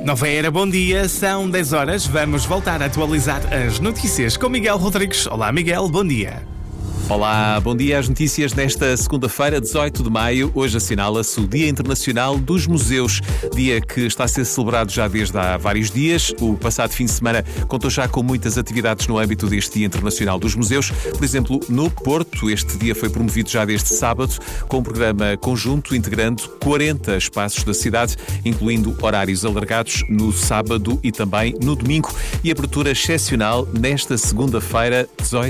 Nova Era, bom dia, são 10 horas. Vamos voltar a atualizar as notícias com Miguel Rodrigues. Olá, Miguel, bom dia. Olá, bom dia. As notícias nesta segunda-feira, 18 de maio. Hoje assinala-se o Dia Internacional dos Museus, dia que está a ser celebrado já desde há vários dias. O passado fim de semana contou já com muitas atividades no âmbito deste Dia Internacional dos Museus. Por exemplo, no Porto, este dia foi promovido já desde sábado, com um programa conjunto integrando 40 espaços da cidade, incluindo horários alargados no sábado e também no domingo, e abertura excepcional nesta segunda-feira, 18